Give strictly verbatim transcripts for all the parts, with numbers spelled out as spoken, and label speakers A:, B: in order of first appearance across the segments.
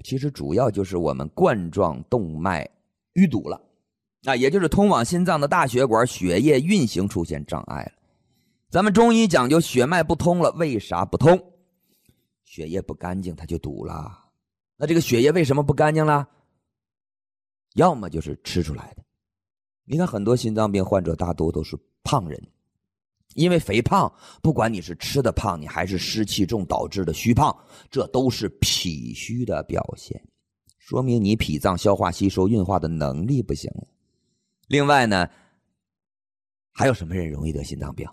A: 其实主要就是我们冠状动脉淤堵了，啊，也就是通往心脏的大血管血液运行出现障碍了。咱们中医讲究血脉不通了，为啥不通？血液不干净它就堵了。那这个血液为什么不干净了？要么就是吃出来的。你看很多心脏病患者大多都是胖人，因为肥胖，不管你是吃的胖，你还是湿气重导致的虚胖，这都是脾虚的表现，说明你脾脏消化吸收运化的能力不行了。另外呢，还有什么人容易得心脏病？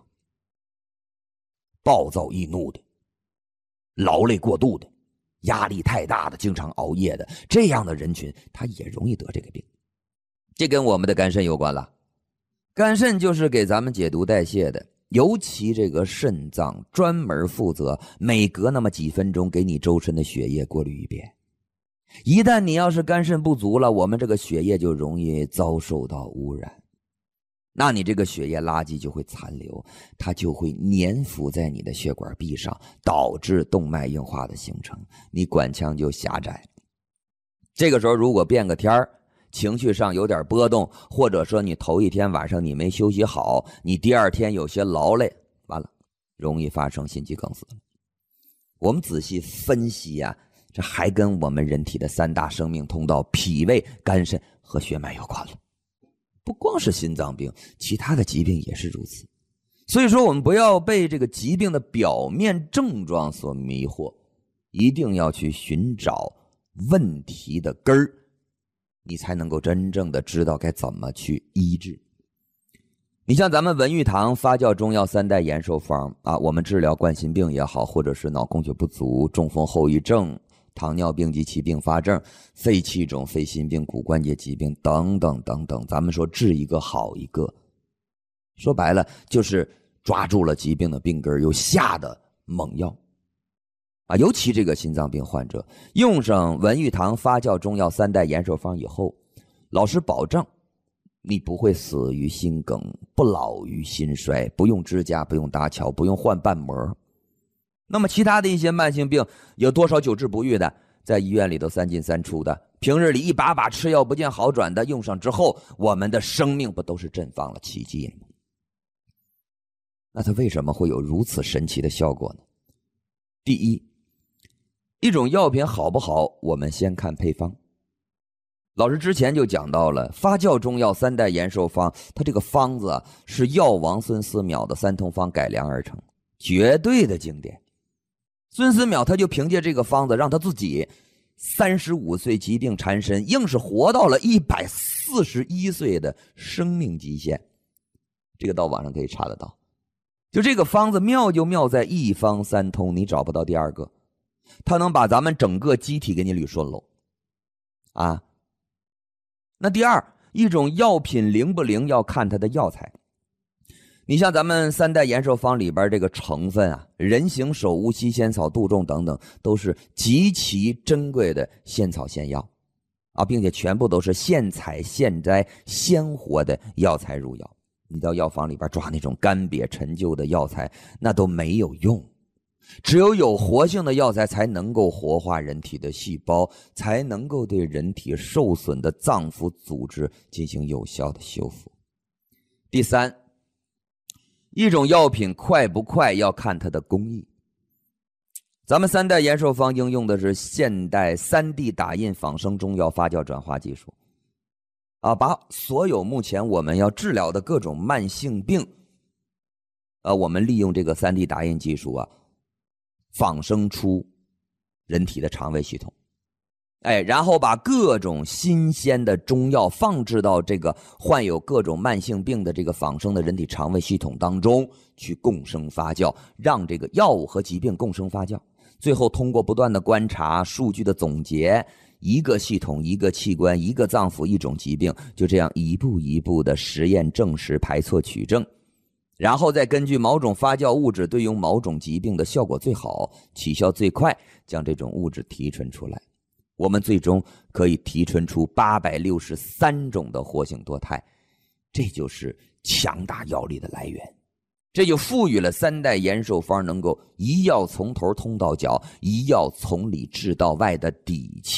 A: 暴躁易怒的，劳累过度的，压力太大的，经常熬夜的，这样的人群他也容易得这个病。这跟我们的肝肾有关了。肝肾就是给咱们解毒代谢的，尤其这个肾脏专门负责每隔那么几分钟给你周身的血液过滤一遍。一旦你要是肝肾不足了，我们这个血液就容易遭受到污染，那你这个血液垃圾就会残留，它就会粘附在你的血管壁上，导致动脉硬化的形成，你管腔就狭窄。这个时候如果变个天儿，情绪上有点波动，或者说你头一天晚上你没休息好，你第二天有些劳累，完了容易发生心肌梗死。我们仔细分析啊，这还跟我们人体的三大生命通道脾胃肝肾和血脉有关了。不光是心脏病，其他的疾病也是如此。所以说我们不要被这个疾病的表面症状所迷惑，一定要去寻找问题的根儿，你才能够真正的知道该怎么去医治。你像咱们文玉堂发酵中药三代延寿方啊，我们治疗冠心病也好，或者是脑供血不足、中风后遗症、糖尿病及其并发症、肺气肿、肺心病、骨关节疾病等等等等，咱们说治一个好一个，说白了就是抓住了疾病的病根，又下的猛药啊。尤其这个心脏病患者用上文玉堂发酵中药三代延寿方以后，老师保证你不会死于心梗，不老于心衰，不用支架，不用搭桥，不用换瓣膜。那么其他的一些慢性病，有多少久治不愈的，在医院里头三进三出的，平日里一把把吃药不见好转的，用上之后我们的生命不都是绽放了奇迹吗？那它为什么会有如此神奇的效果呢？第一，一种药品好不好，我们先看配方。老师之前就讲到了发酵中药三代延寿方，它这个方子啊是药王孙思邈的三通方改良而成，绝对的经典。孙思邈他就凭借这个方子，让他自己三十五岁疾病缠身，硬是活到了一百四十一岁的生命极限。这个到网上可以查得到。就这个方子妙就妙在一方三通，你找不到第二个。它能把咱们整个机体给你捋顺喽啊。那第二，一种药品灵不灵要看它的药材。你像咱们三代延寿方里边这个成分啊，人形首乌、西仙草、杜仲等等，都是极其珍贵的仙草仙药啊，并且全部都是现采现摘鲜活的药材入药。你到药房里边抓那种干瘪陈旧的药材，那都没有用。只有有活性的药材才能够活化人体的细胞，才能够对人体受损的脏腑组织进行有效的修复。第三，一种药品快不快要看它的工艺。咱们三代延寿方应用的是现代 三 D 打印仿生中药发酵转化技术啊，把所有目前我们要治疗的各种慢性病啊，我们利用这个 三 D 打印技术啊，仿生出人体的肠胃系统，哎，然后把各种新鲜的中药放置到这个患有各种慢性病的这个仿生的人体肠胃系统当中去共生发酵，让这个药物和疾病共生发酵，最后通过不断的观察、数据的总结，一个系统、一个器官、一个脏腑、一种疾病，就这样一步一步的实验证实、排错取证，然后再根据某种发酵物质对应某种疾病的效果最好、起效最快，将这种物质提纯出来。我们最终可以提纯出八百六十三种的活性多肽，这就是强大药力的来源。这就赋予了三代延寿方能够一药从头通到脚，一药从里治到外的底气。